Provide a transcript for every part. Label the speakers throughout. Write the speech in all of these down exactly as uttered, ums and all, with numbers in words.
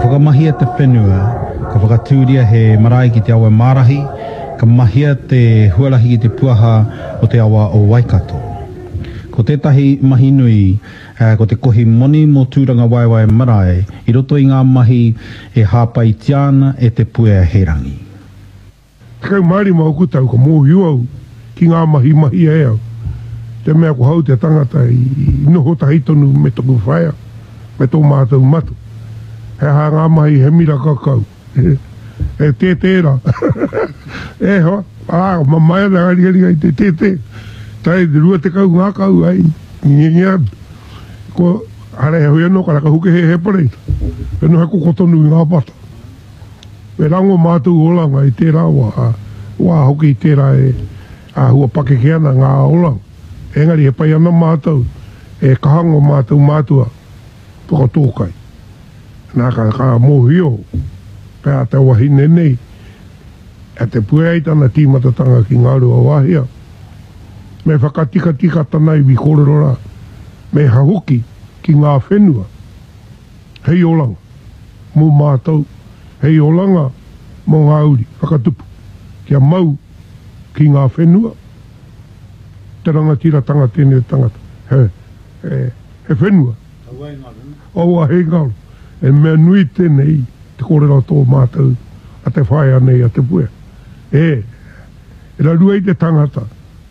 Speaker 1: whakamahia te whenua, ka whakatūria he marae ki te awa marahi, ka mahia te hualahi ki te puaha o te awa o Waikato. Ko tētahi mahi nui, uh, ko te kohi moni mo tūranga waiwai marae, i roto i ngā mahi e hāpai tiana e te puea herangi.
Speaker 2: Kau maari mau kutau ka mōhiu au ki ngā mahi mahi e au. Te mea ko hau te tangata i noho tahi tonu me toku whaia, me tō mātou matu. He ha ngā mahi he mira kakau. E te tēra. E hoa, ā, ma mai ana ari ari ai te te te. Tai te rua te kau ngā kau ai, ngi atu. Ko hare hoi anō kara ka huke he he pareita. E no he koko tonu i ngā pata. E rango mātou olanga i tērā wa, wa hoki i tērā e a hua pake ke ana ngā olanga. Engari he pai ana mātou, e kahango mātou mātua, toko tōkai. Nā ka ka mōhio, pēr te wahine nei, e te pueaitana tīmatatanga ki ngā rua wahia. Me whakatika tika tanai vi kōrerora, me hahuki ki ngā whenua. Hei olanga, mō mātou, hei olanga, mō ngā uri, whakatupu, kia mau ki ngā whenua. Te rangatira tanga tēnei tangata, he, he, he whenua. Aua hei ngāru. E mea nui tēnei, te kōrera tō mātou, a te whaia nei a te puea. E, e la rua i te tangata.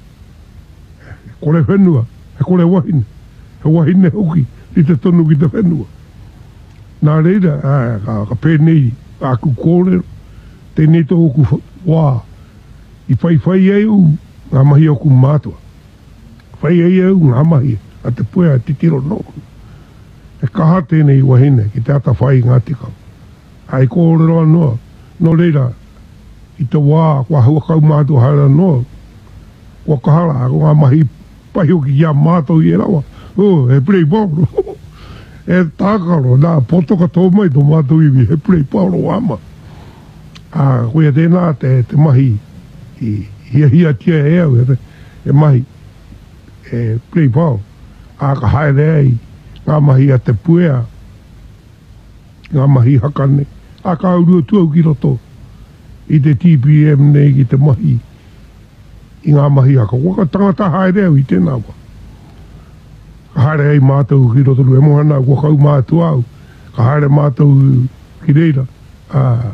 Speaker 2: Kore whenua, he kore wahine. He wahine hoki, i te tonu ki te whenua. Nā reira, a, ka, ka pēnei, a ku kōrero, tēnei tō oku wā. I whai whai ei u, ngā mahi oku mātua. Whai ei au, ngā mahi, a te puea, te tiro no. E kaha tēnei wahine, ki te ata whai ngā tikau. Ai kōrero anoa, no reira, i te wā, kua hua kau mātua haera noa, kua kahara, ko ngā mahi pahiu ki ia mātou i e rawa. Oh, he play pauro. E tākaro, nā potoka tō mai tō mātou iwi, he play pauro ama. Ah, koe tēnā te, te mahi, i hia hia tia e au, e, e mahi, e play pauro. Ah, ka haere ai, ngā mahi a te puea, ngā mahi hakane, a ka aurua tuau ki roto, i te T P M nei ki te mahi, i ngā mahi haka. Waka tangata haere au i tēnā wa. Ka haere ai mātou ki roto lu, e mohana kua kau mātou au, ka haere mātou ki reira, a,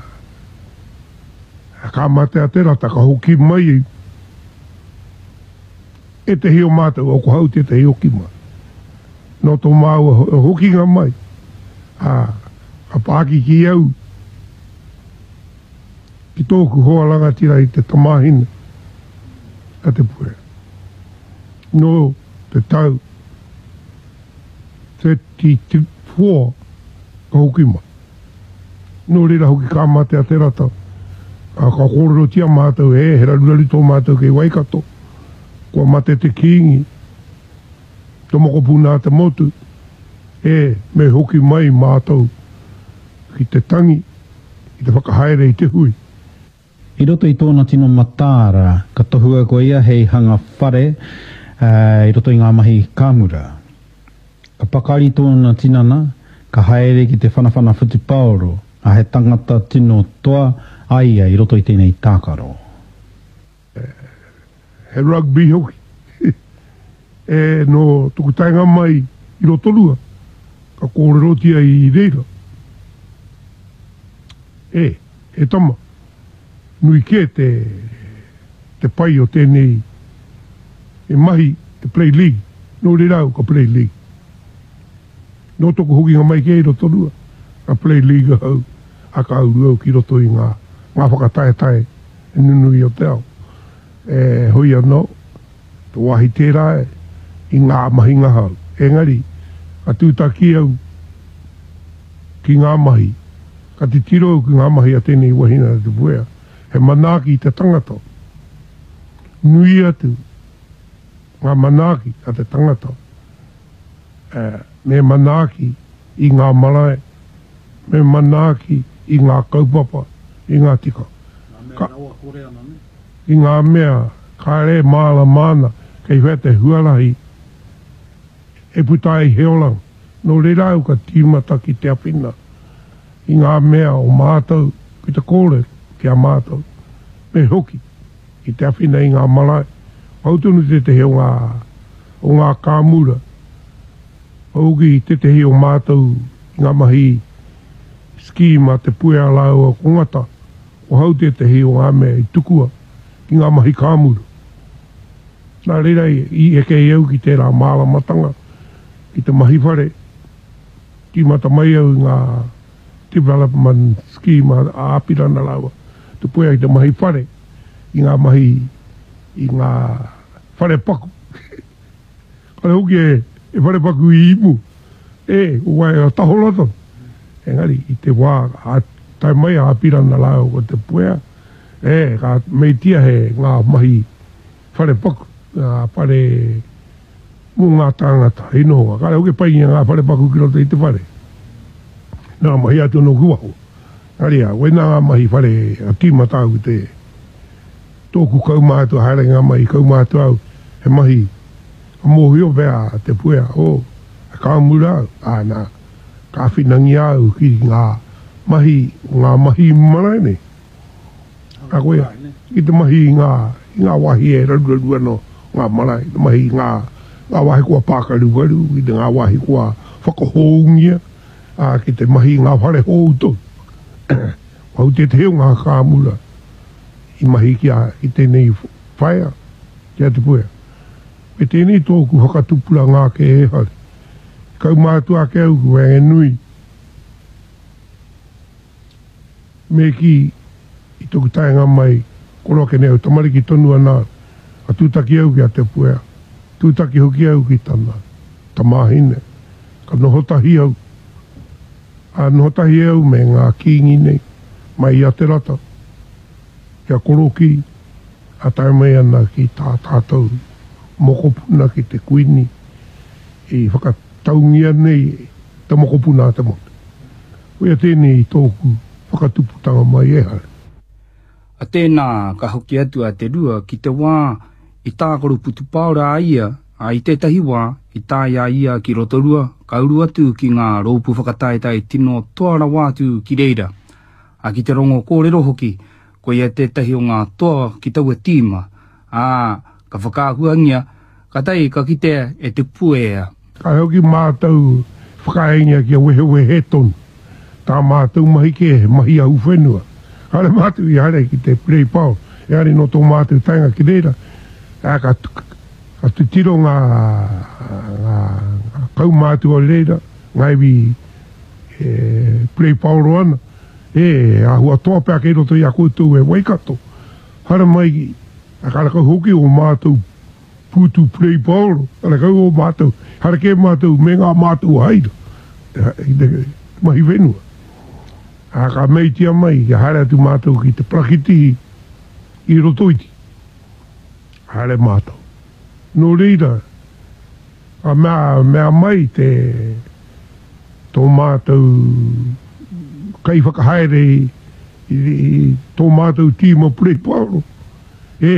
Speaker 2: ka mate a tera, ta ka hoki mai, e te hio mātou, o ku hau te te hio ki mai. No tō māua hoki ngā mai, a, a pāki ki au, ki tōku hoa langa tira i te tamahina, a te puea. No, te tau, thirty-four, ka hoki mai. No reira hoki ka mate a te rata, a ka kōrero tia mātou e, he rarurari tō mātou kei Waikato, kua mate te kingi, tō moko puna te motu, e, me hoki mai mātou, ki te tangi, i te whakahaere i te hui.
Speaker 1: I roto i tōna tino matāra, ka tohua ko ia hei hanga whare, uh, i roto i ngā mahi kāmura. Ka pakari tōna tinana, ka haere ki te whanawhana whiti paoro, a he tangata tino toa aia i roto i tēnei tākaro.
Speaker 2: Uh, he rugby hoki. E no tuku tainga mai i roto lua, ka kōrero tia i reira. E, e tama. Nui ke te, te pai o tēnei, e mahi te play league, no re rau ka play league. No toko hoki ngā mai ke i roto rua, ka play league hau, a ka auru au ki roto i ngā, ngā whakatae tae, e nunui o te au. E hoi anō, te wahi tērā e, i ngā mahi ngā hau. Engari, a tūtaki au, ki ngā mahi, ka te tiro au ki ngā mahi a tēnei wahina te puea. He manaki i te tangata. Nui atu, ngā manaki a te tangata. E, me manaki i ngā marae, me manaki i ngā kaupapa, i ngā tika. Ka, I ngā mea, ka re māla mana, kei whea te huarahi, e putai heolang, no re rau ka tīmata ki te apina. i ngā mea o mātou, ki te kōre ki a mātou, me hoki, ki te awhina i ngā malai. Autunu te te heo ngā, o ngā kāmura, auki te te heo mātou, ngā mahi, ski ma te puea lau o kongata, o hau te te heo ngā mea i tukua, ki ngā mahi kāmura. Nā reira i eke i au ki te rā māla matanga, ki te mahi whare, ki mata mai au ngā development scheme a apirana lawa. Te puea i te mahi whare, i ngā mahi, i ngā whare paku. Kare hoki e, e whare paku i imu. E, ua e a taholata. Engari, i te wā, a tai mai a apirana lawa ko te puea. E, ka meitia he ngā mahi whare paku. Ngā whare mō ngā tāngata, i noa. Kare hoki pai ngā whare paku ki rota i te whare. Nā mahi atu no kuaho. Aria, wei nā ngā mahi whare a tīmata au te tōku kaumātu, haere ngā mahi kaumātu au, he mahi a mōhi o vea te puea, o, a kāmura au, a nā, ka whinangi au ki ngā mahi, ngā mahi maraine. A koe, ki te mahi ngā, ngā wahi e rarurarua no ngā marai, mahi ngā, ngā wahi kua pākaruwaru, ki te ngā wahi kua whakahoungia, a ki te mahi ngā whare houto. Wau te te heo ngā kāmura i mahi ki a i tēnei whaia ki a te puea. Me tēnei tōku whakatupura ngā ke e hare. Kau mātua ke au ku e nui. Me ki i tōku taenga mai koro ke neo tamariki tonu anā. A tūtaki au ki a te puea. Tūtaki hoki au ki tana. Tamahine. Ka nohotahi au. A nohotahi au me ngā kingi nei, mai a te rata. Kia koroki, a tai mai ana ki tā tātou, mokopuna ki te kuini, i whakataungia nei, te mokopuna te motu. Wea tēnei tōku whakatuputanga mai e hare.
Speaker 3: A tēnā ka hoki atu a te rua ki te wā i tākoro putu paura a ia, a i tētahi wā i tā ia ia ki rotorua, ka uru atu ki ngā rōpu whakataetai tino toara wātu ki reira. A ki te rongo kōrero hoki, ko ia tētahi o ngā toa ki taua tīma. A, ka whakāhuangia, ka tai ka kitea e te puea.
Speaker 2: Ka hoki mātou whakaengia ki a wehe wehe tonu. Tā mātou mahi ke mahi au whenua. Hare mātou i hare ki te prei pao. E hare no tō mātou tainga ki reira. A ka a tu tiro ngā, ngā, ngā kaumātua reira, ngaiwi e, prei pauro ana, e a hua toa pēa kei roto i a koutou e waikato. Hara mai, a karaka hoki o mātou putu prei pauro, hara kau o mātou, hara ke mātou me ngā mātou haida, i te mahi whenua. A ka meitia mai, ka hara atu mātou ki te prakiti i rotoiti. Hara mātou. No reira, a mea, mea mai te tō mātou kai whakahaere i, i tō mātou tīma purei pauro. E,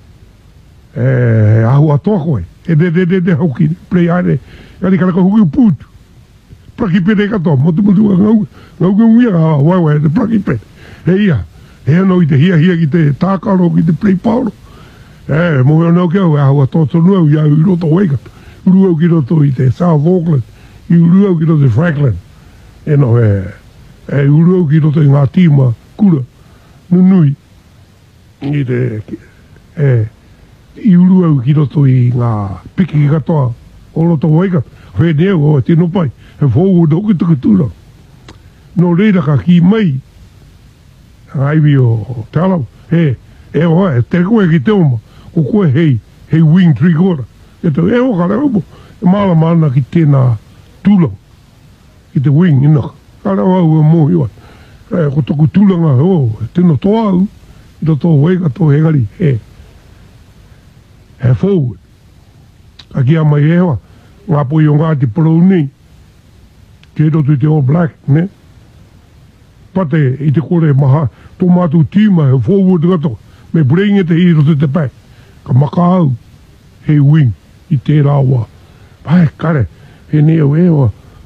Speaker 2: e ahu atoa koe, e de de de de hauki, purei haere, kari karaka huki u pūtu. Praki pere katoa, motu motu ngau, ngau ngau ngau ngau wai wai, te praki pere. E ia, e anō i te hia hia ki te tākaro ki te purei pauro. E, mo heo nau kia ue ahua tōtonu au i au i roto Waikato. Uru au ki roto i te South Auckland. I uru au ki roto i Franklin. E no e, e uru au ki roto i ngā tīma kura. Nunui. I te, e, i uru au ki roto i ngā piki ki katoa o roto Waikato. Whe neo o tino pai. He fōu o doki tuku tūra. No reira ka ki mai. Aiwi o te alau. He, e oa, e te koe ki te oma. Ko koe hei, hei wing three quarter. E te eo ka reo mo. E maala maana ki tēnā tūlang. Ki te wing inaka. Ka reo au e mō hiwa. E ko toku tūlanga, o, e tēnā toa au. I to tō weka tō hengari, he. He forward. Ka kia mai e hewa. Ngā poi o ngā te parou nei. Ke roto i te All Black, ne? Pate i te kore maha. Tō mātou tīma he forward gato. Me bring it here to the back. Ka maka au. He wing. I te rawa. Pai, kare. He neo ewa.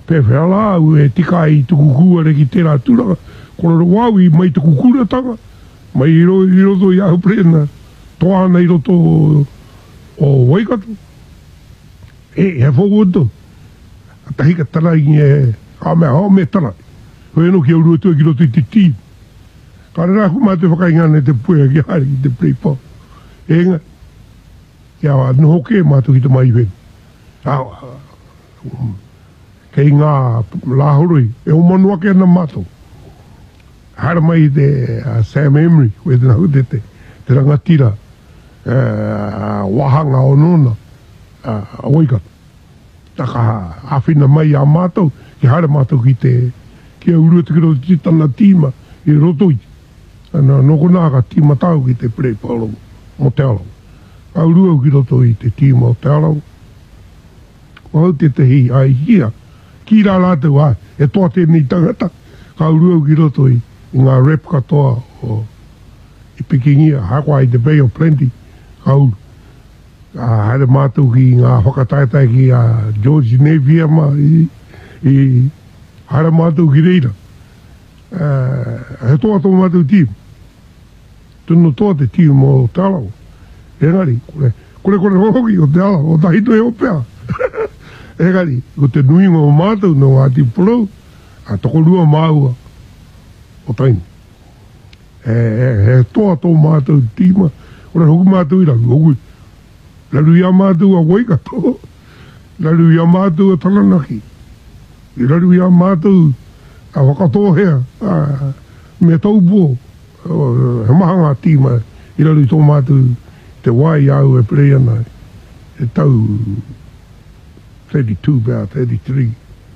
Speaker 2: Pewhea la au e tika i tuku kua re ki tērā tūranga. Kora wau i mai tuku kura tanga. Mai i ro i roto i au prena. Toa ana i roto o Waikato. E, he whokoto. A tahika tana i e a mea hao me tana. Hoi eno ki au rua tua ki roto i te tī. Ka rera ku mā te whakaingana te puea ki hari ki te preipa. E nga. Kia wa noho ke mātu ki te mai wen. Awa. Kei ngā lahoroi, e o manua ke ana mātou. Hara mai te uh, Sam Emery, koe te nahu te te, te rangatira, uh, wahanga o nona, uh, a Waikato. Taka awhina mai a mātou, ki hara mātou ki te, ki a urua te kiro te tana tīma, i rotoi. Ana noko nāka tīma tau ki te prei pālau, mo te alau. A urua ki roto i te tīma o te alau. O te te hi, ai hia. Ki rā rātou ai, e toa tēnei tangata, ka urua ki roto i, i ngā rep katoa o i Pekingia, hakwa i te Bay of Plenty, ka uru. Ka haere mātou ki ngā whakataetai ki a George Nevia ma, i, i haere mātou ki reira. Uh, he toa tō mātou tīm. Tunu toa te tīm o te alau. Engari, kore, kore kore hoki o te alau, o tahito e o pēa. Egari, ko te nuinga o mātou no ati polo, a toko rua māua o taini. E, e, e toa tō mātou tīma, ora hoku mātou i raru, hoku, raru ia mātou a Waikato, raru ia mātou a Taranaki, i raru ia mātou a Wakatohea, a me taupo, he mahanga tīma, i raru tō mātou te wai au e prei ana, e tau, thirty-two, about thirty-three.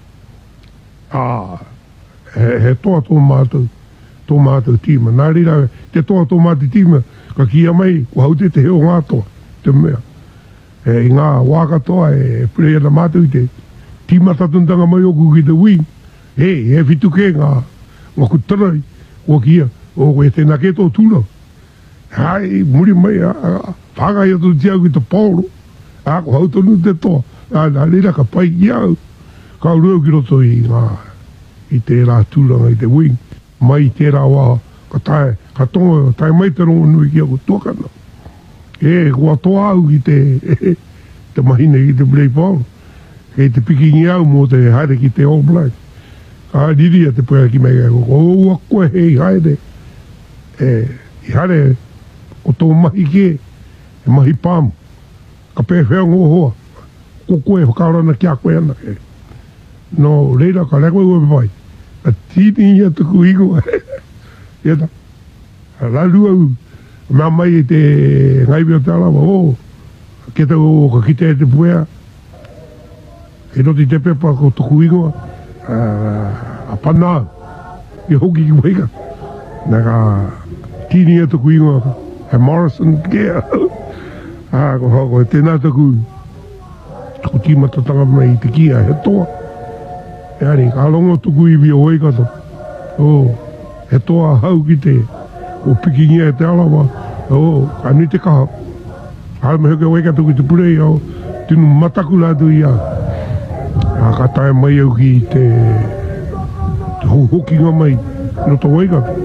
Speaker 2: Ah, he, he toa tō mātou, tō mātou tīma. Nā rira, te toa tō mātou tīma, ka kia mai, ko haute te heo ngā toa, te mea. E ngā wāka toa, e purei ana mātou i te tīma tatundanga mai oku ki te wing. He, he fitu ke ngā, ngā kutarai, o kia, o koe te nake tō tūra. Hai, muri mai, whākai atu tiau ki te pōro, a ko hautonu te toa. A nā reira ka pai i au. Ka urua ki roto i ngā, i te rā tūranga, i te wing. Mai i te rā wā, ka tae, ka tonga, tae mai te rongo nui ki aku tuakana. E, kua toa au ki te, e, te mahine ki te Blake Paul. E te pikingi au mō te haere ki te All Black. Ka riria te puea ki mei au. O ua koe hei haere. E, i haere, o tō mahi ke, e mahi pāmu. Ka pē whea ngō hoa. Ko koe whakarana ki a koe ana. No, reira ka reko ua pai. A tini ia tuku ingoa. Ieta. La lua u. Mea mai e te ngaiwi o te alawa. O, ke te o ka kite e te puea. E noti te pepa ko tuku ingoa. A panā. I hoki ki waika. Nā ka tini ia tuku ingoa. He Morrison kea. A ko hoko e tēnā tuku. Ko tīma tatanga mai i te kia, he toa. E ari, ka alongo tuku iwi o Waikato. O, he toa hau ki te, o pikingia e te alawa. O, ka ni te kaha. Hau me hoke Waikato ki te purei au, tinu mataku lātu i a. A ka tae mai au ki te, te hokinga mai, no to Waikato.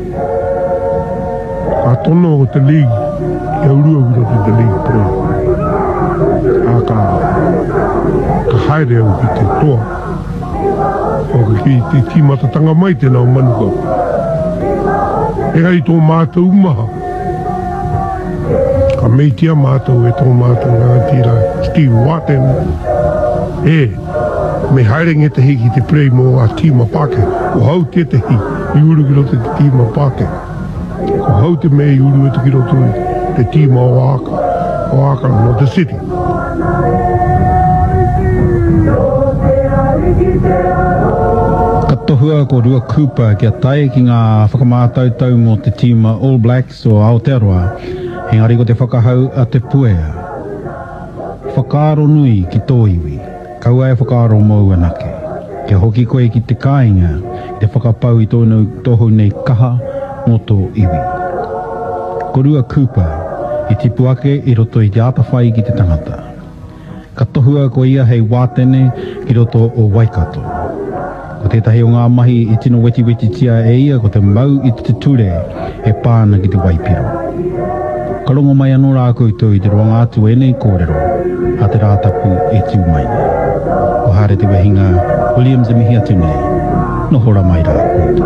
Speaker 2: Ka tono o te ligi, ki aurua ki roto te ligi purei. A ka, ka haere au ki te toa. O ki te tīmatatanga mai te nao manuka. E gai tō mātou maha. Ka meitia mātou e tō mātou ngā tira Steve Watten. E, me haere nge te hiki te prei mō a tīma pāke. Ko hau te te hi, i uru ki roto te tīma pāke. Ko hau te mei uru e te ki roto te tīma o aka. O aka no te city.
Speaker 1: Ka tohua ko Rua Cooper kia tae ki ngā whakamātautau mō te tīma All Blacks o Aotearoa, engari ko te whakahau a te puea. Whakaaro nui ki tō iwi, kaua e whakaaro mau anake. Kia hoki koe ki te kāinga, te whakapau i tōnu tohu nei kaha mō tō iwi. Ko Rua Cooper, i tipu ake i roto i te atawhai ki te tangata. Ka tohua ko ia hei wātene ki roto o Waikato. Ko tētahi o ngā mahi e tino weti weti tia e ia ko te mau i te ture e pāna ki te waipiro. Ka rongo mai anō rā koutou i te roanga atu e nei kōrero a te rātapu e tiu mai. Ko haere te wehinga Williams e mihi atu nei, no hora mai rā koutou.